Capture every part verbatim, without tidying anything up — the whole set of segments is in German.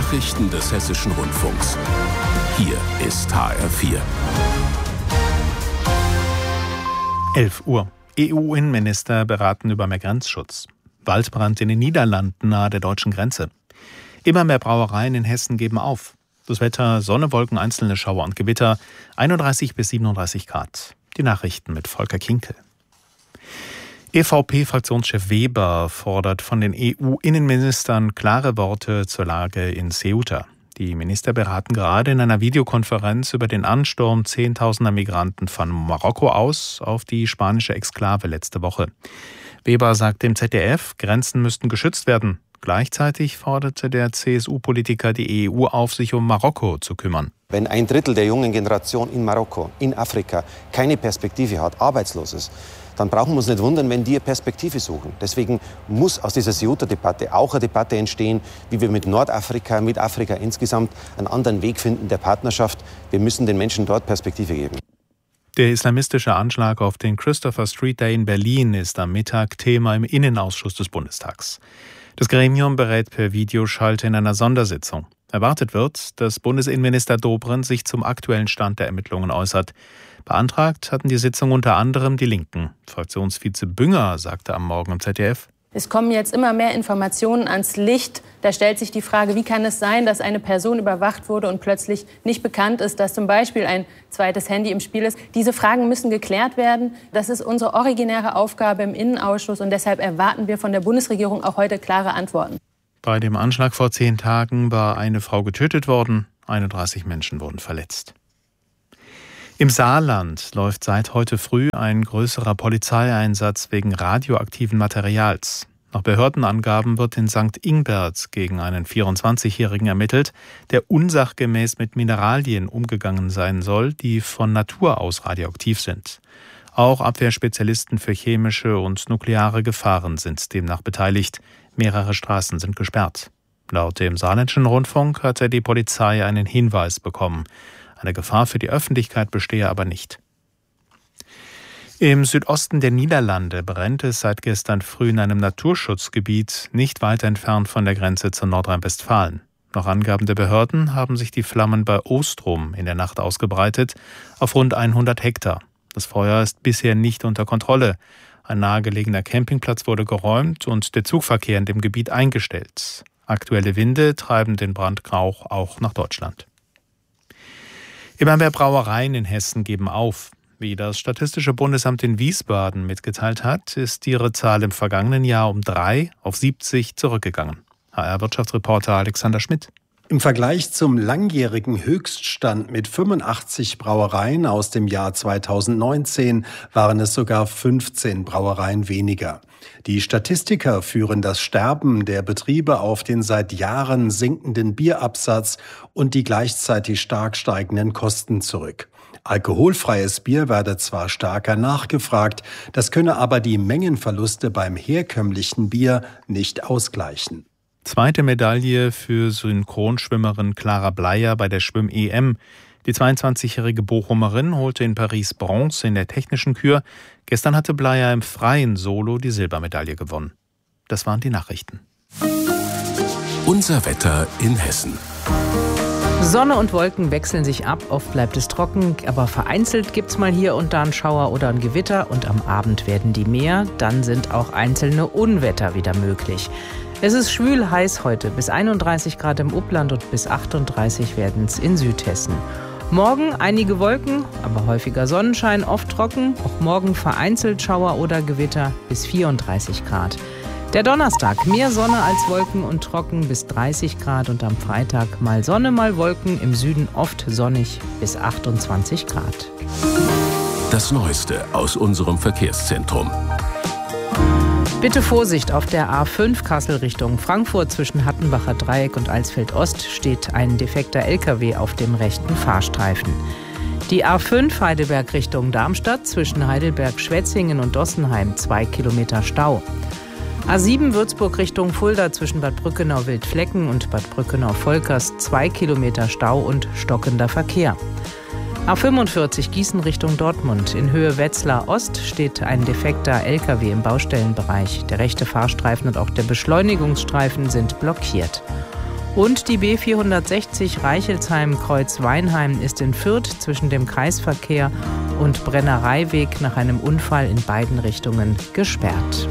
Nachrichten des Hessischen Rundfunks. Hier ist H R vier. elf Uhr. E U-Innenminister beraten über mehr Grenzschutz. Waldbrand in den Niederlanden nahe der deutschen Grenze. Immer mehr Brauereien in Hessen geben auf. Das Wetter: Sonne, Wolken, einzelne Schauer und Gewitter. einunddreißig bis siebenunddreißig Grad. Die Nachrichten mit Volker Kinkel. E V P-Fraktionschef Weber fordert von den E U-Innenministern klare Worte zur Lage in Ceuta. Die Minister beraten gerade in einer Videokonferenz über den Ansturm zehntausender Migranten von Marokko aus auf die spanische Exklave letzte Woche. Weber sagt dem Z D F, Grenzen müssten geschützt werden. Gleichzeitig forderte der C S U-Politiker die E U auf, sich um Marokko zu kümmern. Wenn ein Drittel der jungen Generation in Marokko, in Afrika, keine Perspektive hat, arbeitslos ist, dann brauchen wir uns nicht wundern, wenn die Perspektive suchen. Deswegen muss aus dieser Ceuta-Debatte auch eine Debatte entstehen, wie wir mit Nordafrika, mit Afrika insgesamt einen anderen Weg finden der Partnerschaft. Wir müssen den Menschen dort Perspektive geben. Der islamistische Anschlag auf den Christopher Street Day in Berlin ist am Mittag Thema im Innenausschuss des Bundestags. Das Gremium berät per Videoschalte in einer Sondersitzung. Erwartet wird, dass Bundesinnenminister Dobrindt sich zum aktuellen Stand der Ermittlungen äußert. Beantragt hatten die Sitzung unter anderem die Linken. Fraktionsvize Bünger sagte am Morgen im Z D F: Es kommen jetzt immer mehr Informationen ans Licht. Da stellt sich die Frage, wie kann es sein, dass eine Person überwacht wurde und plötzlich nicht bekannt ist, dass zum Beispiel ein zweites Handy im Spiel ist. Diese Fragen müssen geklärt werden. Das ist unsere originäre Aufgabe im Innenausschuss und deshalb erwarten wir von der Bundesregierung auch heute klare Antworten. Bei dem Anschlag vor zehn Tagen war eine Frau getötet worden, einunddreißig Menschen wurden verletzt. Im Saarland läuft seit heute früh ein größerer Polizeieinsatz wegen radioaktiven Materials. Nach Behördenangaben wird in Sankt Ingbert gegen einen vierundzwanzigjährigen ermittelt, der unsachgemäß mit Mineralien umgegangen sein soll, die von Natur aus radioaktiv sind. Auch Abwehrspezialisten für chemische und nukleare Gefahren sind demnach beteiligt. Mehrere Straßen sind gesperrt. Laut dem Saarländischen Rundfunk hatte die Polizei einen Hinweis bekommen. Eine Gefahr für die Öffentlichkeit bestehe aber nicht. Im Südosten der Niederlande brennt es seit gestern früh in einem Naturschutzgebiet, nicht weit entfernt von der Grenze zu Nordrhein-Westfalen. Nach Angaben der Behörden haben sich die Flammen bei Oostrum in der Nacht ausgebreitet, auf rund hundert Hektar. Das Feuer ist bisher nicht unter Kontrolle. Ein nahegelegener Campingplatz wurde geräumt und der Zugverkehr in dem Gebiet eingestellt. Aktuelle Winde treiben den Brandrauch auch nach Deutschland. Immer mehr Brauereien in Hessen geben auf. Wie das Statistische Bundesamt in Wiesbaden mitgeteilt hat, ist ihre Zahl im vergangenen Jahr um drei auf siebzig zurückgegangen. H R-Wirtschaftsreporter Alexander Schmidt. Im Vergleich zum langjährigen Höchststand mit fünfundachtzig Brauereien aus dem Jahr zweitausendneunzehn waren es sogar fünfzehn Brauereien weniger. Die Statistiker führen das Sterben der Betriebe auf den seit Jahren sinkenden Bierabsatz und die gleichzeitig stark steigenden Kosten zurück. Alkoholfreies Bier werde zwar stärker nachgefragt, das könne aber die Mengenverluste beim herkömmlichen Bier nicht ausgleichen. Zweite Medaille für Synchronschwimmerin Clara Bleier bei der Schwimm-E M. Die zweiundzwanzigjährige Bochumerin holte in Paris Bronze in der technischen Kür. Gestern hatte Bleier im freien Solo die Silbermedaille gewonnen. Das waren die Nachrichten. Unser Wetter in Hessen. Sonne und Wolken wechseln sich ab, oft bleibt es trocken, aber vereinzelt gibt es mal hier und da einen Schauer oder ein Gewitter und am Abend werden die mehr, dann sind auch einzelne Unwetter wieder möglich. Es ist schwül heiß heute, bis einunddreißig Grad im Upland und bis achtunddreißig werden es in Südhessen. Morgen einige Wolken, aber häufiger Sonnenschein, oft trocken, auch morgen vereinzelt Schauer oder Gewitter bis vierunddreißig Grad. Der Donnerstag, mehr Sonne als Wolken und trocken bis dreißig Grad und am Freitag mal Sonne, mal Wolken, im Süden oft sonnig bis achtundzwanzig Grad. Das Neueste aus unserem Verkehrszentrum. Bitte Vorsicht, auf der A fünf Kassel Richtung Frankfurt zwischen Hattenbacher Dreieck und Alsfeld Ost steht ein defekter L K W auf dem rechten Fahrstreifen. Die A fünf Heidelberg Richtung Darmstadt zwischen Heidelberg-Schwetzingen und Dossenheim zwei Kilometer Stau. A sieben Würzburg Richtung Fulda zwischen Bad Brückenau-Wildflecken und Bad Brückenau-Volkers zwei Kilometer Stau und stockender Verkehr. A fünfundvierzig Gießen Richtung Dortmund. In Höhe Wetzlar Ost steht ein defekter L K W im Baustellenbereich. Der rechte Fahrstreifen und auch der Beschleunigungsstreifen sind blockiert. Und die B vierhundertsechzig Reichelsheim-Kreuz-Weinheim ist in Fürth zwischen dem Kreisverkehr und Brennereiweg nach einem Unfall in beiden Richtungen gesperrt.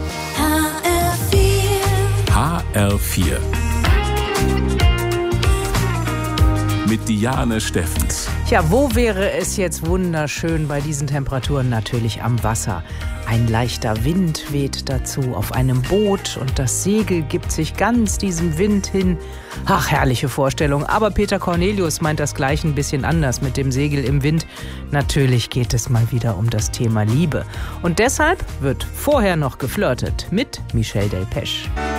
H R vier mit Diane Steffens. Ja, wo wäre es jetzt wunderschön bei diesen Temperaturen? Natürlich am Wasser. Ein leichter Wind weht dazu auf einem Boot und das Segel gibt sich ganz diesem Wind hin. Ach, herrliche Vorstellung. Aber Peter Cornelius meint das gleich ein bisschen anders mit dem Segel im Wind. Natürlich geht es mal wieder um das Thema Liebe. Und deshalb wird vorher noch geflirtet mit Michel Delpech.